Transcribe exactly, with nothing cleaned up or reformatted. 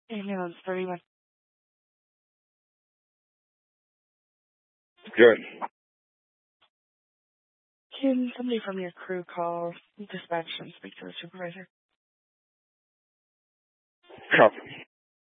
Ambulance thirty-one. Good. Can somebody from your crew call dispatch and speak to the supervisor? Copy.